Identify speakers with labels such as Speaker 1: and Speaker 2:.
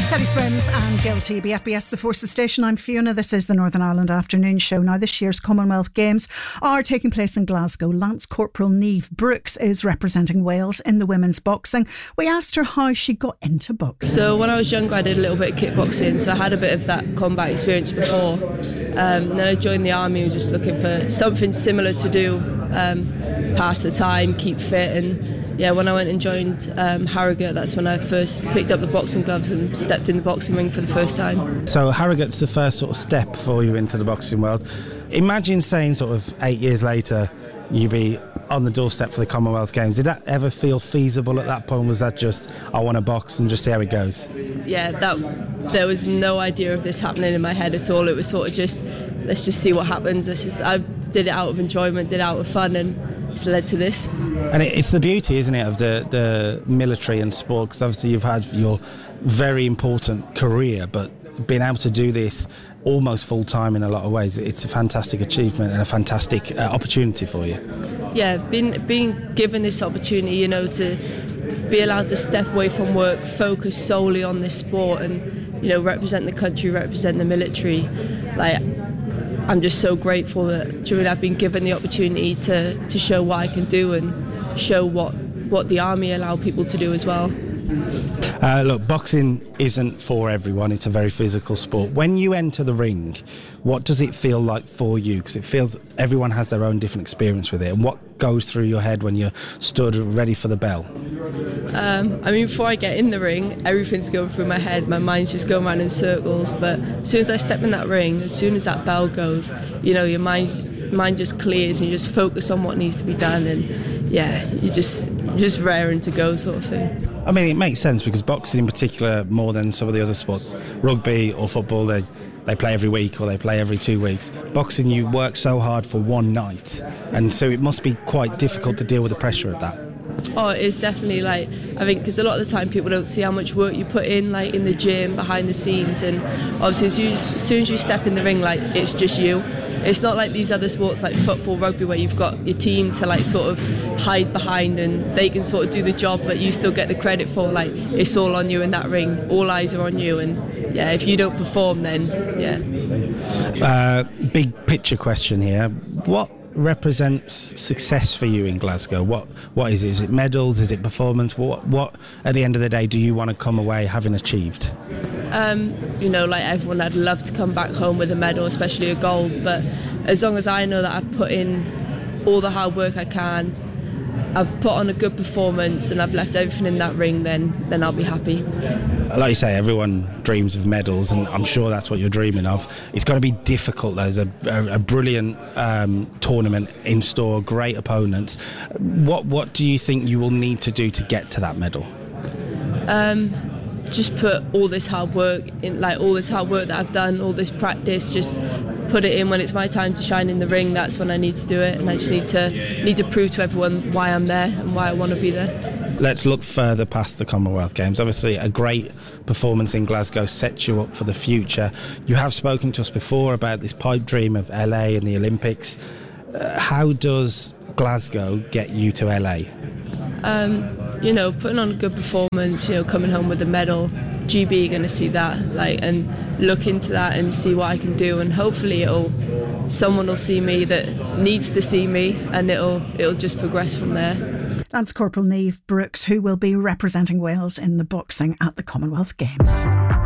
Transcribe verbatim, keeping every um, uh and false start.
Speaker 1: Teddy Swims and Guilty, B F B S The Forces Station. I'm Fiona. This is the Northern Ireland Afternoon Show. Now, this year's Commonwealth Games are taking place in Glasgow. Lance Corporal Niamh Brooks is representing Wales in the women's boxing. We asked her how she got into boxing.
Speaker 2: So when I was younger, I did a little bit of kickboxing, so I had a bit of that combat experience before. Um, then I joined the army and was just looking for something similar to do, um, pass the time, keep fit. And yeah, when I went and joined um, Harrogate, that's when I first picked up the boxing gloves and stepped in the boxing ring for the first time.
Speaker 3: So Harrogate's the first sort of step for you into the boxing world. Imagine saying sort of eight years later you'd be on the doorstep for the Commonwealth Games. Did that ever feel feasible at that point? Was that just, I want to box and just see how it goes?
Speaker 2: Yeah, that there was no idea of this happening in my head at all. It was sort of just, let's just see what happens. Let's just, I did it out of enjoyment, did it out of fun, and it's led to this.
Speaker 3: And it's the beauty, isn't it, of the, the military and sport, because obviously you've had your very important career, but being able to do this almost full time in a lot of ways, it's a fantastic achievement and a fantastic uh, opportunity for you.
Speaker 2: Yeah, being being given this opportunity, you know, to be allowed to step away from work, focus solely on this sport, and you know, represent the country, represent the military. Like, I'm just so grateful that during I've been given the opportunity to to show what I can do and show what what the army allow people to do as well.
Speaker 3: Uh, look, boxing isn't for everyone. It's a very physical sport. When you enter the ring, what does it feel like for you? Because it feels everyone has their own different experience with it. And what goes through your head when you're stood ready for the bell?
Speaker 2: Um, I mean, before I get in the ring, everything's going through my head. My mind's just going around in circles. But as soon as I step in that ring, as soon as that bell goes, you know, your mind, mind just clears and you just focus on what needs to be done. And yeah, you just just raring to go sort of thing.
Speaker 3: I mean, it makes sense because boxing in particular, more than some of the other sports, rugby or football, they they play every week or they play every two weeks. Boxing, you work so hard for one night, and so it must be quite difficult to deal with the pressure of that.
Speaker 2: Oh, it's definitely, like, I think because a lot of the time people don't see how much work you put in, like in the gym, behind the scenes, and obviously as, you, as soon as you step in the ring, like, it's just you. It's not like these other sports like football, rugby, where you've got your team to like sort of hide behind and they can sort of do the job, but you still get the credit for, like, it's all on you in that ring. All eyes are on you, and yeah, if you don't perform, then yeah.
Speaker 3: Uh, big picture question here. What represents success for you in Glasgow? What what is it? Is it medals? Is it performance? What what at the end of the day do you want to come away having achieved?
Speaker 2: Um, you know, like everyone, I'd love to come back home with a medal, especially a gold, but as long as I know that I've put in all the hard work I can, I've put on a good performance and I've left everything in that ring, then then I'll be happy.
Speaker 3: Like you say, everyone dreams of medals, and I'm sure that's what you're dreaming of. It's going to be difficult. There's a, a, a brilliant um, tournament in store, great opponents. What what do you think you will need to do to get to that medal? Um,
Speaker 2: just put all this hard work in, like all this hard work that I've done, all this practice, just put it in. When it's my time to shine in the ring, that's when I need to do it, and I just need to need to prove to everyone why I'm there and why I want to be there.
Speaker 3: Let's look further past the Commonwealth Games. Obviously, a great performance in Glasgow sets you up for the future. You have spoken to us before about this pipe dream of L A and the Olympics. Uh, how does Glasgow get you to L A?
Speaker 2: Um, you know, putting on a good performance, you know, coming home with a medal. G B are going to see that, like, and look into that and see what I can do, and hopefully it'll someone will see me that needs to see me, and it'll it'll just progress from there.
Speaker 1: Lance Corporal Niamh Brooks, who will be representing Wales in the boxing at the Commonwealth Games.